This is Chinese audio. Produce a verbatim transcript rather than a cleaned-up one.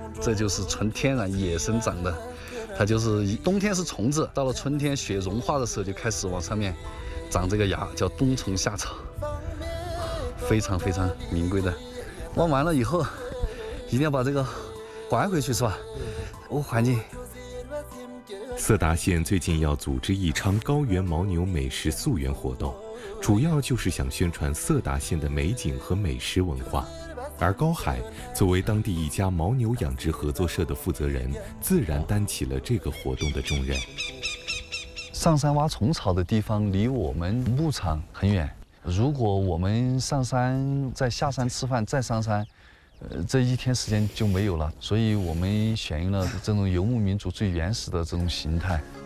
这就是纯天然野生长的，它就是冬天是虫子，到了春天雪融化的时候就开始往上面长这个芽，叫冬虫夏草，非常非常名贵的。挖完了以后，一定要把这个还回去，是吧？我还你。 色达县最近要组织一场高原牦牛美食溯源活动，主要就是想宣传色达县的美景和美食文化。而高海作为当地一家牦牛养殖合作社的负责人，自然担起了这个活动的重任。 上山挖虫草的地方离我们牧场很远，如果我们上山再下山吃饭再上山，呃，这一天时间就没有了，所以我们选用了这种游牧民族最原始的这种形态。